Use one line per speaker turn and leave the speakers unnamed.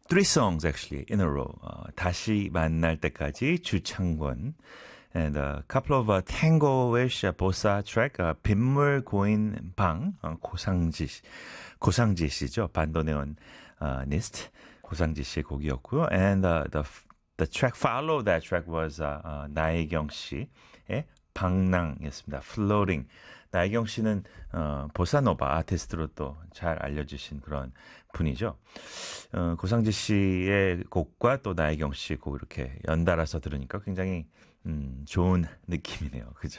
three songs actually in a row. 다시 만날 때까지 주창권. And a couple of tango-ish bossa track, 빗물 고인 방, 고상지 씨죠. 반도네온 니스트, 고상지 씨의 곡이었고요. And the track follow that track was 나혜경 씨의 방랑이었습니다. Floating. 나혜경 씨는 보사노바 아티스트로 또 잘 알려주신 그런 분이죠. 고상지 씨의 곡과 또 나혜경 씨의 곡 이렇게 연달아서 들으니까 굉장히 좋은 느낌이네요. 그죠?